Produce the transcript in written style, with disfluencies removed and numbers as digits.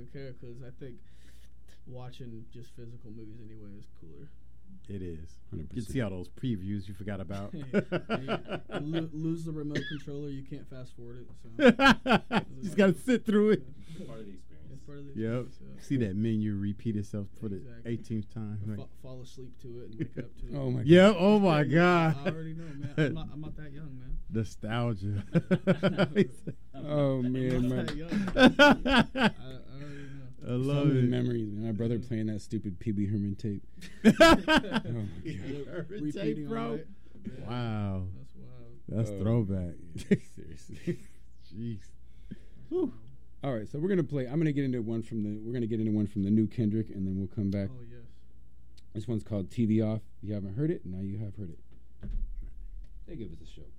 even care because I think watching just physical movies anyway is cooler. It is. 100%. You can see all those previews you forgot about. You lose the remote controller, you can't fast forward it. So Just got to sit through it. Part of the experience. it's part of the Yep. experience, See that menu repeat itself for the Exactly. 18th time. so. Like, Fall asleep to it and wake up to it. Oh my. yeah. Oh my I God. already know, man. I'm not that young, man. Nostalgia. Oh man, I'm my, not that young. I already know. I so love many it. memories. Man. My brother playing that stupid Pee Wee Herman tape. Oh my god. Repeating bro. all that. Yeah, Wow. That's wild. That's Oh, throwback. Seriously. Jeez. Whew. All right, so we're gonna play. I'm gonna get into one from the. We're gonna get into one from the new Kendrick, and then we'll come back. Oh yes. This one's called TV Off. If you haven't heard it, now you have heard it. They give us a show.